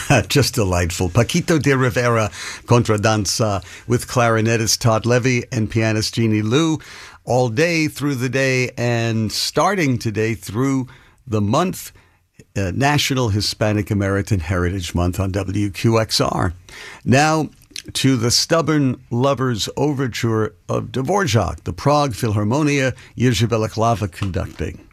Just delightful. Paquito de Rivera Contradanza with clarinetist Todd Levy and pianist Jeannie Liu all day through the day and starting today through the month, National Hispanic American Heritage Month on WQXR. Now to the Stubborn Lovers Overture of Dvorak, the Prague Philharmonia, Jerzy Balaklava conducting.